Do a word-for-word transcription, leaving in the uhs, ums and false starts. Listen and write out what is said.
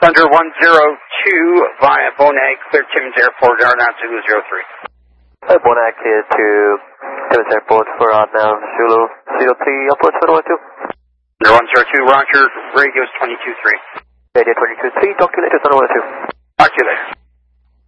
Thunder one zero two via Bonag, clear Timmins Airport, R nine Zulu zero three. Hi, Bonag here to Timmins Airport for R nine Zulu zero three, approach for one two. Thunder one zero two, Roger, radio's twenty-two three. Radio twenty-two three, talk to you later, Thunder one two. Talk to you later.